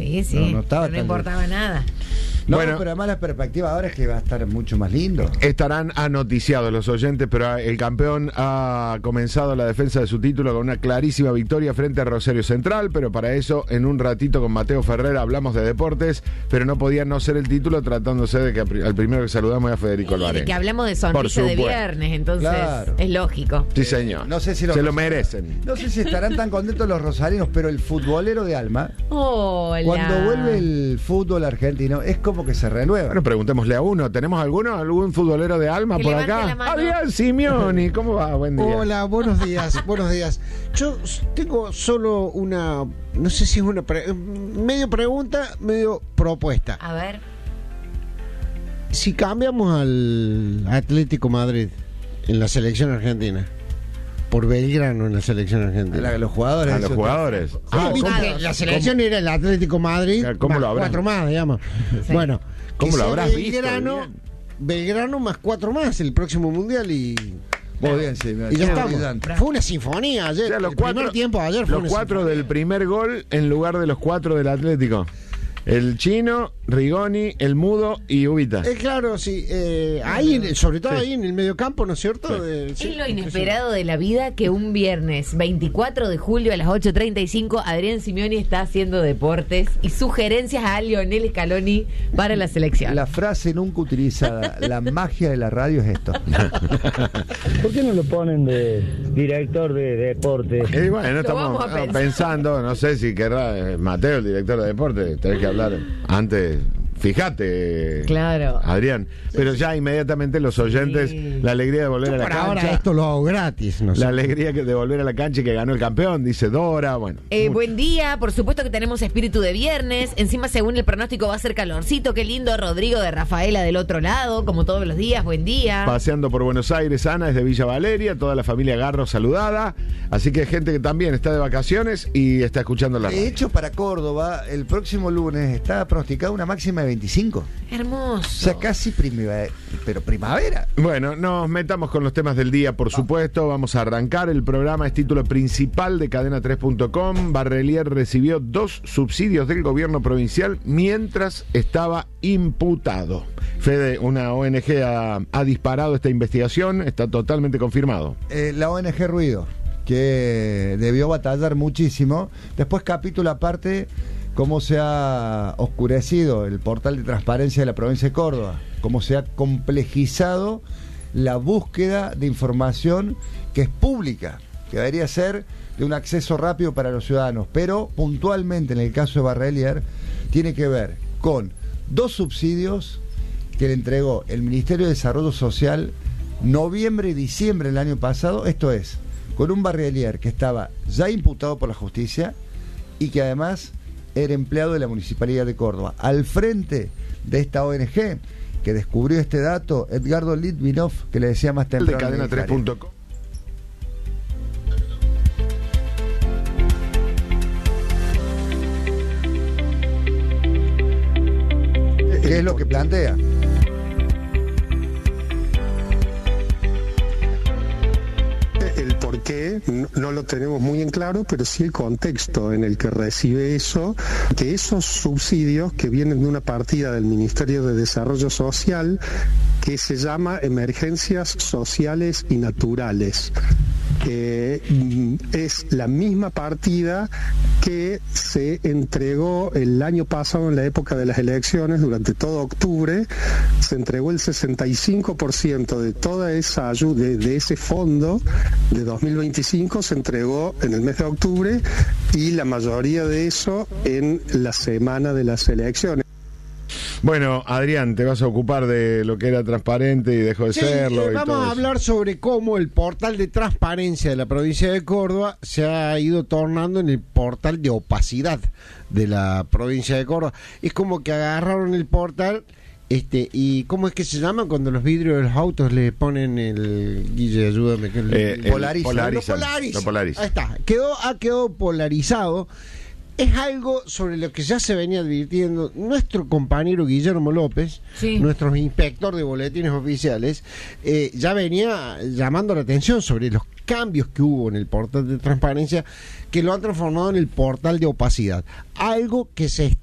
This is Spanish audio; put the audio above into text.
Sí, sí. No estaba no tan importaba nada. No, Bueno, pero además la perspectiva ahora es que va a estar mucho más lindo. Estarán anoticiados los oyentes, pero el campeón ha comenzado la defensa de su título con una clarísima victoria frente a Rosario Central, pero para eso en un ratito con Mateo Ferrer hablamos de deportes, pero no podía no ser el título tratándose de que al primero que saludamos es a Federico Alvarez. De que hablamos de sonrisa de viernes, entonces Claro. es lógico. Sí, señor. No sé si se lo merecen. No sé si estarán tan contentos los rosarinos, pero el futbolero de alma, Hola. cuando vuelve el fútbol argentino, es como que se renueva. Bueno, preguntémosle a uno. ¿Tenemos algún futbolero de alma Que por levante acá? la mano. Adrián Simeoni, ¿cómo va? Buen día. Hola, buenos días, buenos días. Yo tengo solo una, no sé si es una medio pregunta, medio propuesta. A ver. Si cambiamos al Atlético Madrid en la selección argentina por Belgrano en la selección argentina. Los jugadores. A los jugadores. ¿Viste que la selección era el Atlético Madrid, ¿Cómo más lo habrán? 4 más, digamos. Sí. Bueno, ¿Cómo que lo sea habrás visto, Belgrano, Adrián? Belgrano más 4 más el próximo mundial y Muy bien, sí. y ya estamos. Brillante. Fue una sinfonía ayer. O sea, El primer tiempo de ayer fue los una 4 sinfonía. del primer gol en lugar de los 4 del Atlético. El Chino, Rigoni, el Mudo y Ubita. Claro, sí. Ahí, sobre todo ahí en el mediocampo, ¿no es cierto? Sí. Es lo inesperado de la vida que un viernes 24 de julio a las 8:35 Adrián Simeoni está haciendo deportes y sugerencias a Lionel Scaloni para la selección. La frase nunca utilizada, la magia de la radio es esto. ¿Por qué no lo ponen de director de deporte? Y bueno, estamos vamos a pensar. pensando, no sé si querrá Mateo, el director de deporte, tenés que hablar antes. Fíjate, Claro. Adrián, pero ya inmediatamente los oyentes, Sí. la alegría de volver Yo a la por cancha, ahora esto lo hago gratis, no sé. la alegría de volver a la cancha y que ganó el campeón, dice Dora, bueno. Buen día, por supuesto que tenemos espíritu de viernes. Encima, según el pronóstico, va a ser calorcito. Qué lindo Rodrigo de Rafaela del otro lado, como todos los días. Buen día. Paseando por Buenos Aires, Ana es de Villa Valeria, toda la familia Garro saludada, así que hay gente que también está de vacaciones y está escuchando la De radio. hecho, para Córdoba, el próximo lunes está pronosticada una máxima de 25. Hermoso. O sea, casi primavera. Pero primavera. Bueno, nos metamos con los temas del día, por supuesto. Vamos a arrancar el programa. Es título principal de cadena3.com. Barrelier recibió 2 subsidios del gobierno provincial mientras estaba imputado. Fede, una ONG ha disparado esta investigación. Está totalmente confirmado. La ONG Ruido, que debió batallar muchísimo. Después, capítulo aparte, cómo se ha oscurecido el portal de transparencia de la provincia de Córdoba, cómo se ha complejizado la búsqueda de información que es pública, que debería ser de un acceso rápido para los ciudadanos, pero puntualmente en el caso de Barrelier tiene que ver con 2 subsidios que le entregó el Ministerio de Desarrollo Social noviembre y diciembre del año pasado, esto es, con un Barrelier que estaba ya imputado por la justicia y que además era empleado de la Municipalidad de Córdoba. Al frente de esta ONG que descubrió este dato, Edgardo Litvinov, que le decía más De temprano. cadena3.com. ¿Qué es lo que plantea? El por qué no lo tenemos muy en claro, pero sí el contexto en el que recibe eso, que esos subsidios que vienen de una partida del Ministerio de Desarrollo Social que se llama Emergencias Sociales y Naturales. Es la misma partida que se entregó el año pasado en la época de las elecciones, durante todo octubre, se entregó el 65% de toda esa ayuda, de ese fondo de 2025 se entregó en el mes de octubre y la mayoría de eso en la semana de las elecciones. Bueno, Adrián, te vas a ocupar de lo que era transparente y dejó de Sí, serlo. y vamos todo a eso. hablar sobre cómo el portal de transparencia de la provincia de Córdoba se ha ido tornando en el portal de opacidad de la provincia de Córdoba. Es como que agarraron el portal y ¿cómo es que se llama cuando los vidrios de los autos le ponen el... Guille, ayúdame. Polariza. Lo polariza. Ahí está. Ha quedado polarizado. Es algo sobre lo que ya se venía advirtiendo nuestro compañero Guillermo López, Sí. nuestro inspector de boletines oficiales, ya venía llamando la atención sobre los cambios que hubo en el portal de transparencia que lo han transformado en el portal de opacidad. Algo que se